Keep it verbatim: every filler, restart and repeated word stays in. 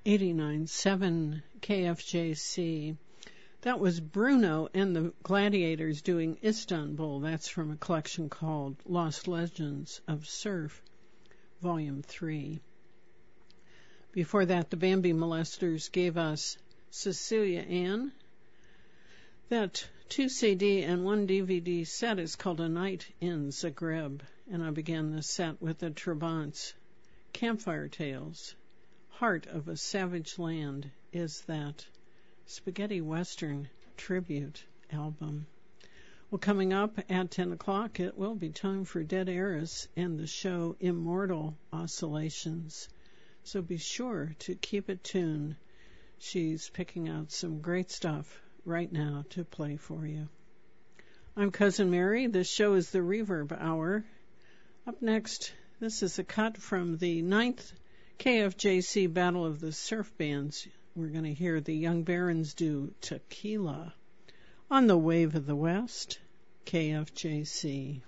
eighty-nine point seven K F J C. That was Bruno and the Gladiators doing Istanbul. That's from a collection called Lost Legends of Surf, Volume three. Before that, the Bambi Molesters gave us Cecilia Ann. That two C D and one D V D set is called A Night in Zagreb. And I began the set with the Trabants. Campfire Tales. Heart of a Savage Land is that spaghetti western tribute album. Well, coming up at ten o'clock, it will be time for Dead Eris and the show Immortal Oscillations. So be sure to keep it tuned. She's picking out some great stuff right now to play for you. I'm Cousin Mary. This show is the Reverb Hour. Up next, this is a cut from the ninth K F J C Battle of the Surf Bands. We're going to hear the Young Barons do Tequila on the Wave of the West, K F J C.